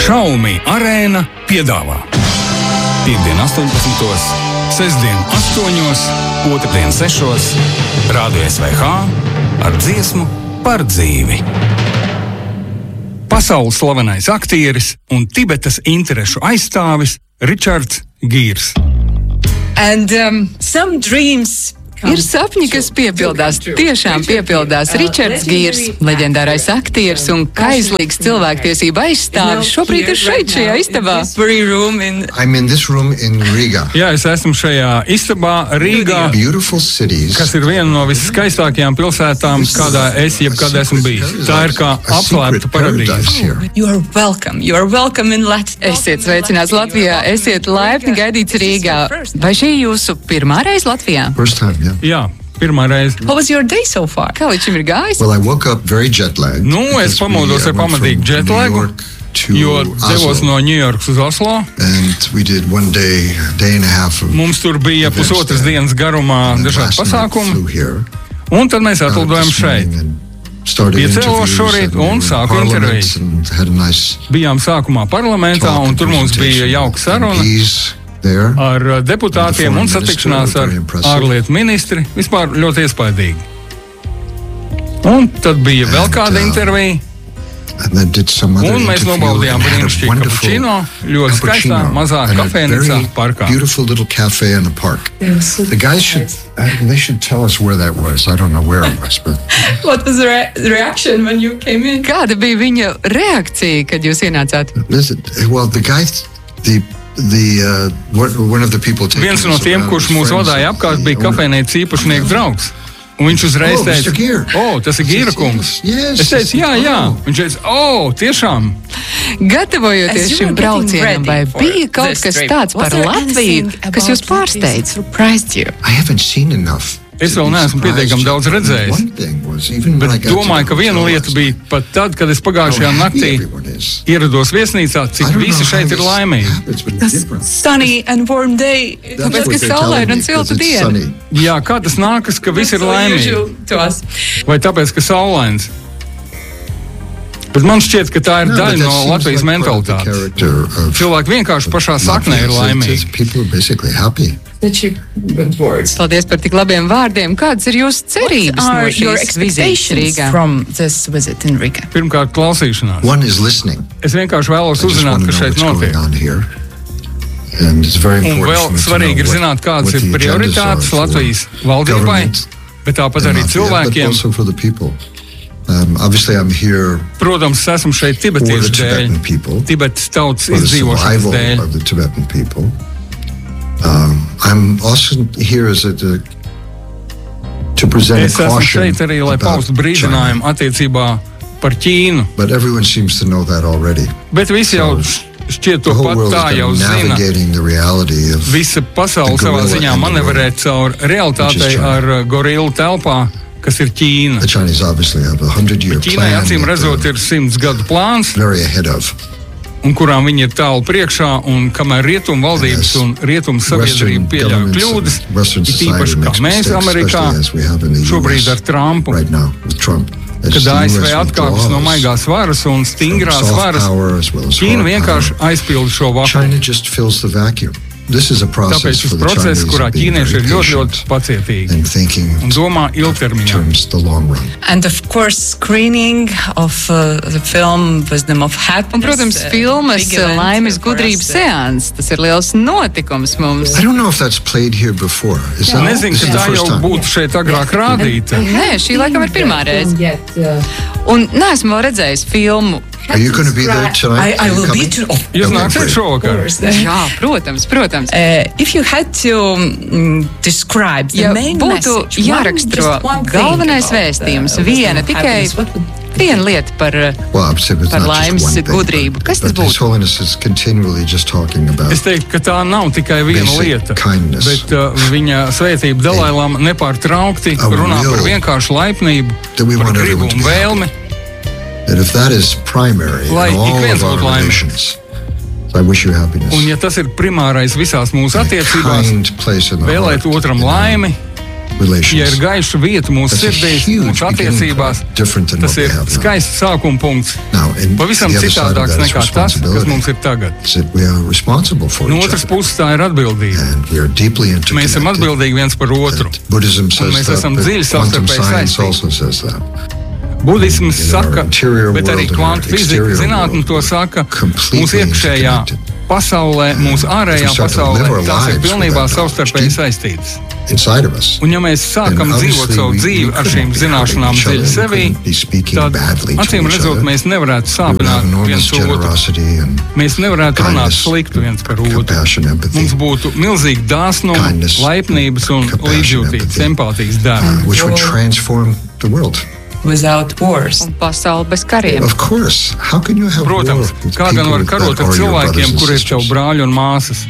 Xiaomi Arēna piedāvā Piektdien 18, sestdien 8, otrdien 6, Rādio SVH ar dziesmu par dzīvi. Pasaules slavenais aktieris un Tibetas interešu aizstāvis Richards Gīrs. And some dreams Ir sapņi, kas piepildās, tiešām piepildās. Ričards Gīrs, leģendārais aktieris un kaislīgs cilvēktiesība aizstāvis, šobrīd ir šeit, šajā istabā. I'm in this room in Riga. Jā, es esmu šajā istabā Rīgā, Beautiful cities. kas ir viena no viskaistākajām pilsētām, kādā es jebkad esmu bijis. Tā ir kā apslēpta paradīze. You are welcome in Latvia. Esiet sveicināts Latvijā, esiet laipni gaidīts Rīgā. Vai šī jūsu pirmā reize Latvijā? First time, yeah. Jā, pirmā reize. How was your day so far? Kā līdz šim ir gājis? Well, I woke up very jet lagged. Nu, es pamodos ar pamatīgu jetlagu, jo devos no Ņujorkas uz Oslo. And we did one day and a half of Mums tur bija pusotras dienas garumā dažādi pasākumi, un tad mēs atlidojam šeit. Piecēlos šorīt un sāku interviju. Bijām sākumā parlamentā, un tur mums bija jauka saruna ar deputātiem un satikšanās ar ārlietu ministri. Vispār ļoti iespaidīgi. Un tad bija vēl kāda intervija. Un mēs nobaudījām brīnišķīgu kapučino, ļoti skaistā, mazā kafejnīcā parkā. Beautiful little cafe in a park. The guys should tell us where that was. I don't know where it was, but What was the reaction when you came in? Kāda bija viņa reakcija, kad jūs ienācāt? well, the guy, one of the people taking Viens no us tiem, around kurš was mūs friends vadīja apkārt, bija of the owner. kafejnīcas īpašnieka draugs. Un viņš uzreiz Mr. Gīr. teica, tas ir Gīra kungs. Yes, Es teicu, jā. Viņš teica, tiešām. Gatavojoties As you šim were getting braucienam, vai ready for bija kaut this kas trip, tāds was par there Latviju, anything kas jūs about Latvia pārsteidz? surprised you? I haven't seen enough. Es vēl neesmu pietiekami daudz redzējis. One thing was, even when I Bet got to domāju, the ka viena hotel lieta last bija night, pat tad, kad es pagājušajā how happy naktī everyone is. ierados viesnīcā, I cik don't visi know how šeit ir this laimīgi. happens, but it's different. Sunny and warm day. That's Tāpēc, what ka they're saulaina telling un me, silta 'cause it's diena. sunny. Jā, kā tas nākas, ka visi ir So laimīgi? usual to us. Vai tāpēc, ka saulains? Bet man šķiet, ka tā ir No, but daļa that no seems Latvijas like part of the mentalitātes. character of Cilvēki vienkārši pašā saknē ir Latvia. laimīgi. People are basically happy. Such a good words. Paldies par tik labiem vārdiem. Kādas ir jūsu cerības What are no your šīs vizītes expectations Rīgā? from this visit in Riga? Pirmkārt, klausīšanās. One is listening. Es vienkārši vēlos I just uzzināt, want to kas know šeit what's going notiek. on here. And it's very Un important vēl for me to svarīgi ir know zināt, kādas what ir the agendas prioritātes are for Latvijas valdībai, government bet tāpat and arī mafia, but cilvēkiem. also for the people. Obviously, I'm here Protams, es esmu šeit for the tibetiešu Tibetan dēļ, people, Tibetas tautas for the izdzīvošanas survival dēļ. of the Tibetan people. I'm also here to present Es a esmu caution šeit arī, lai about paustu brīdinājumu China. attiecībā par Ķīnu. But everyone seems to know that already. Bet visi jau šķiet to The whole pat world tā is jau kind of zina. navigating the reality of Visa pasaule the savā gorilla ziņā in the manevrē room, caur which is realitātei China. ar gorilu telpā, kas ir Ķīna. the Chinese obviously have a 100-year Ķīnai plan acīm that redzot they're ir 100 gadu plāns, very ahead of. un kurām viņi ir tālu priekšā, un kamēr rietumu valdības un rietumu sabiedrība pieļauj kļūdas, it īpaši kā mēs Amerikā, šobrīd ar Trumpu, right now with Trump. kad ASV atkāpjas no maigās varas un stingrās varas, Ķīna vienkārši aizpilda šo vakumu. China just fills the vacuum. This is a process Tāpēc for šis the process, Chinese kurā of being ķīnieši ir very ļoti, ļoti patient pacietīgi and thinking un domā ilgtermiņā. terms the long run. And of course, screening of the film Wisdom of Happiness. Un, protams, filmas big event Laimes for gudrības us. seans. Tas ir liels notikums mums. I don't know if that's played here before. Is that Nezinu, this ka is the tā first jau time? būtu šeit agrāk rādīta. Nē, šī laikam ir pirmā reize. Un neesmu vēl redzējis filmu. Are you going to be there tonight? I Are you will be coming? too. Jūs Okay, nāksiet great. šovakar. Jā, protams. If you had to describe the Ja main būtu message, jāraksturo galvenais vēstījums, viena tikai viena lieta par Well, I would say it's par not just laimes one thing, gudrību. Kas tas but His būtu? Holiness is continually just talking about Es teiktu, ka tā nav tikai viena Basic lieta, kindness. bet viņa svētība Dalai-Lama nepārtraukti A runā real- par vienkāršu laipnību, that we par want gribu everyone to un be vēlmi. that if that is primary in Lai ik all viens of our būtu laimīgs. relations, I wish you happiness. Un ja tas ir primārais visās mūsu A attiecībās, kind place in the vēlēt heart, otram you know, laimi, Ja ir gaiša vieta mūsu sirdīs, mūsu attiecībās, tas ir skaists sākuma punkts. Pavisam citādāks nekā tas, kas mums ir tagad. No otras puses tā ir atbildība. Mēs esam atbildīgi viens par otru. Un mēs esam dziļi savstarpēji saistīti. Budisms saka, bet arī kvantu fizika zinātne to saka, mūsu iekšējā pasaulē, mūsu ārējā pasaulē, tās ir pilnībā savstarpēji saistītas. Un ja mēs sākam dzīvot savu dzīvi ar šīm zināšanām dziļi sevī, tad, acīm redzot, mēs nevarētu sāpināt viens otru. Mēs nevarētu runāt sliktu viens par otru. Mums būtu milzīgi dāsnuma, laipnības un līdzjūtības, empātijas dēma. Without wars. Un pasauli bez kariem. Protams, kā gan var karot ar cilvēkiem, kuri ir tev brāļi un māsas?